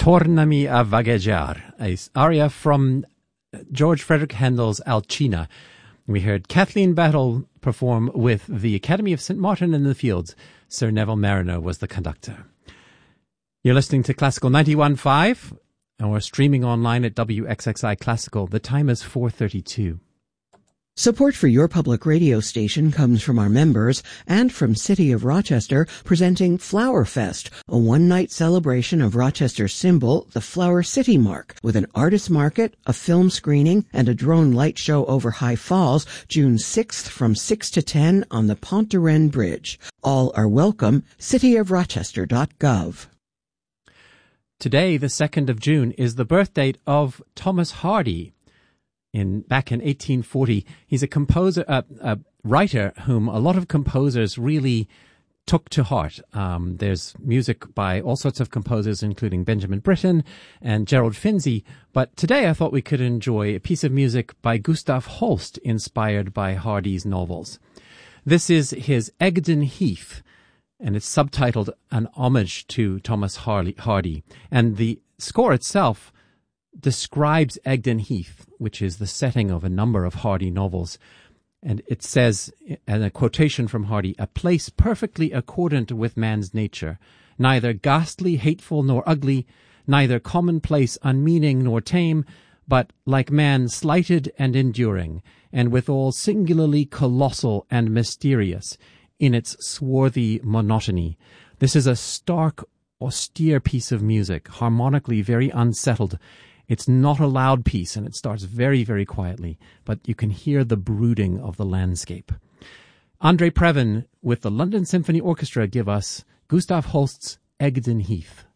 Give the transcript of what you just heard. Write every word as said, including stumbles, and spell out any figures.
Tornami a vagheggiar, an aria from George Frederick Handel's Alcina. We heard Kathleen Battle perform with the Academy of Saint Martin in the Fields. Sir Neville Mariner was the conductor. You're listening to Classical ninety-one point five, and we're streaming online at W X X I Classical. The time is four thirty-two. Support for your public radio station comes from our members and from City of Rochester, presenting Flower Fest, a one-night celebration of Rochester's symbol, the Flower City Mark, with an artist market, a film screening, and a drone light show over High Falls, June sixth from six to ten on the Pont de Rennes Bridge. All are welcome. city of rochester dot gov. Today, the second of June, is the birth date of Thomas Hardy. In back in eighteen forty, he's a composer, a, a writer whom a lot of composers really took to heart. Um, there's music by all sorts of composers, including Benjamin Britten and Gerald Finzi. But today I thought we could enjoy a piece of music by Gustav Holst, inspired by Hardy's novels. This is his Egdon Heath, and it's subtitled An Homage to Thomas Hardy. And the score itself describes Egdon Heath, which is the setting of a number of Hardy novels. And it says, and a quotation from Hardy, "A place perfectly accordant with man's nature, neither ghastly, hateful, nor ugly, neither commonplace, unmeaning, nor tame, but like man slighted and enduring, and withal singularly colossal and mysterious in its swarthy monotony." This is a stark, austere piece of music, harmonically very unsettled. It's not a loud piece, and it starts very, very quietly, but you can hear the brooding of the landscape. Andre Previn with the London Symphony Orchestra give us Gustav Holst's Egdon Heath.